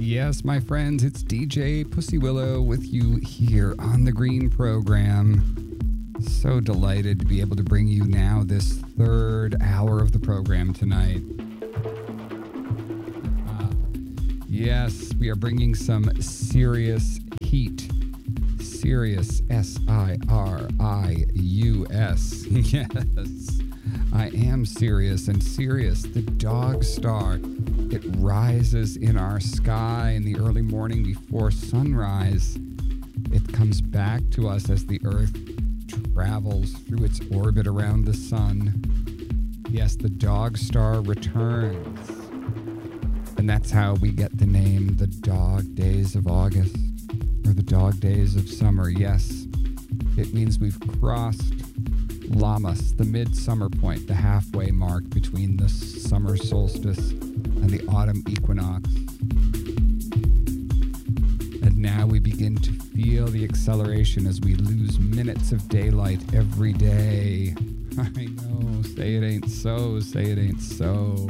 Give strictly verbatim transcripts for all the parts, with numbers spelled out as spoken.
Yes, my friends, it's D J Pussy Willow with you here on the Green Program. So delighted to be able to bring you now this third hour of the program tonight. Uh, yes, we are bringing some serious heat. Sirius, S I R I U S. Yes, I am Sirius, and Sirius, the dog star. It rises in our sky in the early morning before sunrise. It comes back to us as the Earth travels through its orbit around the sun. Yes, the dog star returns. And that's how we get the name the Dog Days of August, or the Dog Days of Summer. Yes, it means we've crossed Lammas, the midsummer point, the halfway mark between the summer solstice and the autumn equinox. And now we begin to feel the acceleration as we lose minutes of daylight every day. I know, say it ain't so, say it ain't so.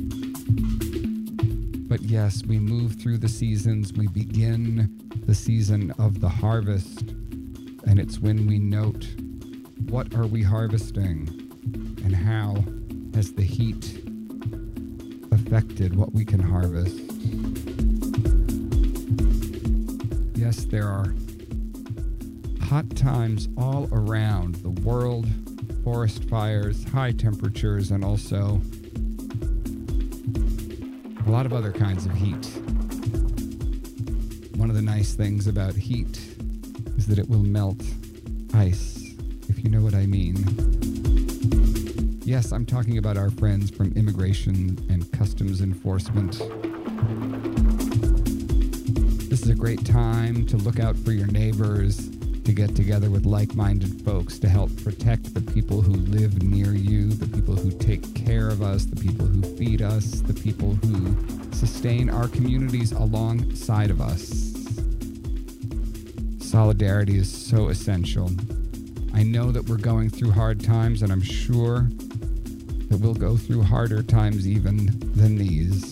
But yes, we move through the seasons. We begin the season of the harvest, and it's when we note, what are we harvesting, and how has the heat affected what we can harvest? Yes, there are hot times all around the world, forest fires, high temperatures, and also a lot of other kinds of heat. One of the nice things about heat is that it will melt ice, if you know what I mean. Yes, I'm talking about our friends from Immigration and Customs Enforcement. This is a great time to look out for your neighbors, to get together with like-minded folks to help protect the people who live near you, the people who take care of us, the people who feed us, the people who sustain our communities alongside of us. Solidarity is so essential. I know that we're going through hard times, and I'm sure that we'll go through harder times even than these.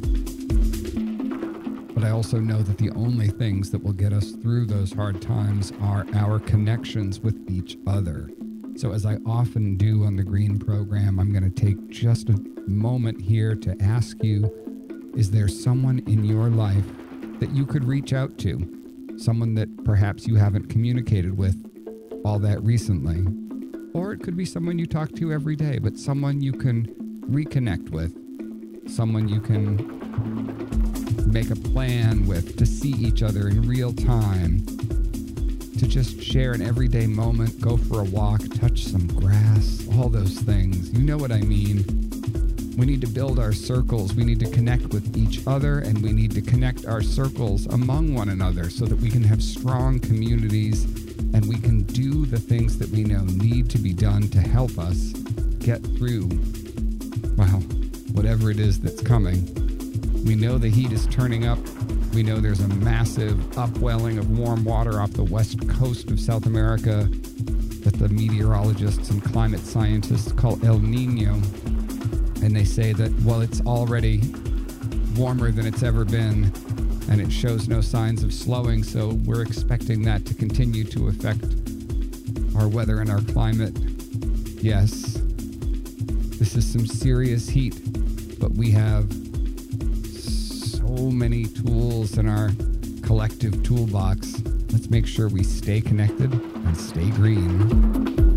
But I also know that the only things that will get us through those hard times are our connections with each other. So as I often do on the Green Program, I'm going to take just a moment here to ask you, is there someone in your life that you could reach out to? Someone that perhaps you haven't communicated with all that recently. Or it could be someone you talk to every day, but someone you can reconnect with. Someone you can make a plan with to see each other in real time. To just share an everyday moment, go for a walk, touch some grass, all those things. You know what I mean. We need to build our circles. We need to connect with each other, and we need to connect our circles among one another so that we can have strong communities and we can do the things that we know need to be done to help us get through, well, whatever it is that's coming. We know the heat is turning up. We know there's a massive upwelling of warm water off the west coast of South America that the meteorologists and climate scientists call El Nino. And they say that, well, it's already warmer than it's ever been, and it shows no signs of slowing, so we're expecting that to continue to affect our weather and our climate. Yes, this is some serious heat, but we have so many tools in our collective toolbox. Let's make sure we stay connected and stay green.